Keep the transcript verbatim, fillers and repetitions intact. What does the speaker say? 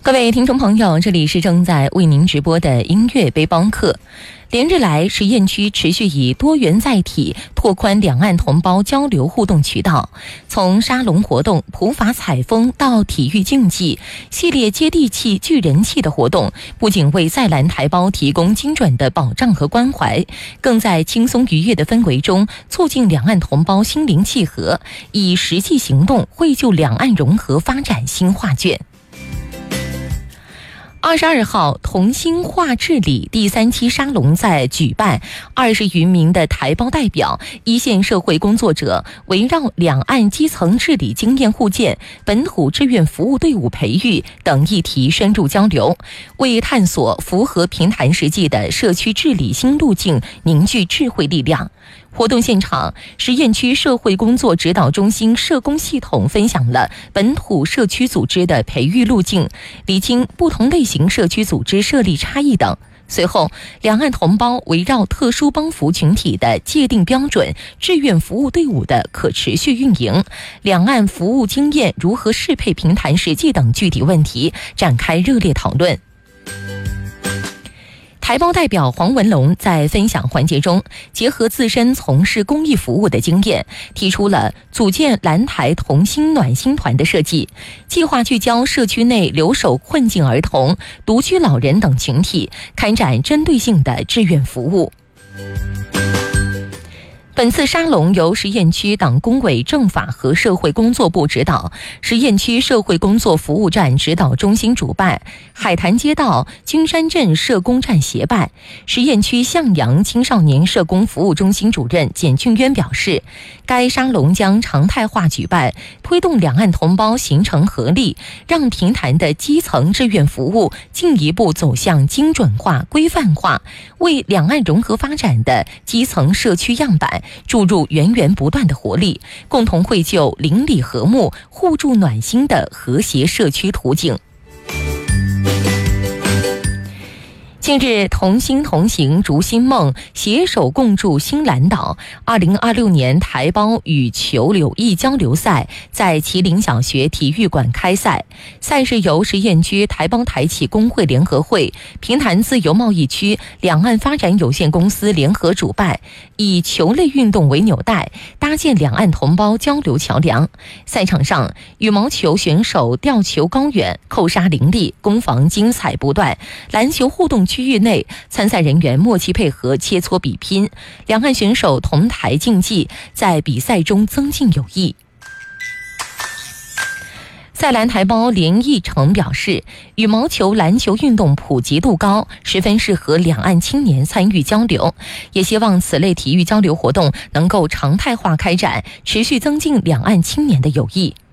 各位听众朋友，这里是正在为您直播的音乐背包客。连日来，实验区持续以多元载体拓宽两岸同胞交流互动渠道，从沙龙活动、普法采风到体育竞技系列接地气、聚人气的活动，不仅为在蓝台胞提供精准的保障和关怀，更在轻松愉悦的氛围中促进两岸同胞心灵契合，以实际行动绘就两岸融合发展新画卷。二十二号，同心化治理第三期沙龙在举办，二十余名的台胞代表、一线社会工作者围绕两岸基层治理经验互鉴、本土志愿服务队伍培育等议题深入交流，为探索符合平潭实际的社区治理新路径凝聚智慧力量。活动现场，实验区社会工作指导中心社工系统分享了本土社区组织的培育路径，厘清不同类型社区组织设立差异等。随后，两岸同胞围绕特殊帮扶群体的界定标准、志愿服务队伍的可持续运营、两岸服务经验如何适配平潭实际等具体问题展开热烈讨论。台胞代表黄文龙在分享环节中，结合自身从事公益服务的经验，提出了组建蓝台同心暖心团的设计，计划聚焦社区内留守困境儿童、独居老人等群体，开展针对性的志愿服务。本次沙龙由实验区党工委政法和社会工作部指导，实验区社会工作服务站指导中心主办，海坛街道君山镇社工站协办。实验区向阳青少年社工服务中心主任简俊渊表示，该沙龙将常态化举办，推动两岸同胞形成合力，让平潭的基层志愿服务进一步走向精准化、规范化，为两岸融合发展的基层社区样板注入源源不断的活力，共同绘就邻里和睦、互助暖心的和谐社区图景。近日，同心同行逐新梦，携手共筑新蓝岛二零二六年台胞羽球柳艺交流赛在麒麟小学体育馆开赛。赛事由实验区台胞台企工会联合会、平潭自由贸易区两岸发展有限公司联合主办，以球类运动为纽带，搭建两岸同胞交流桥梁。赛场上，羽毛球选手吊球高远，扣杀凌厉，攻防精彩不断。篮球互动区域内，参赛人员默契配合，切磋比拼，两岸选手同台竞技，在比赛中增进友谊。在蓝台胞连奕成表示，羽毛球、篮球运动普及度高，十分适合两岸青年参与交流，也希望此类体育交流活动能够常态化开展，持续增进两岸青年的友谊。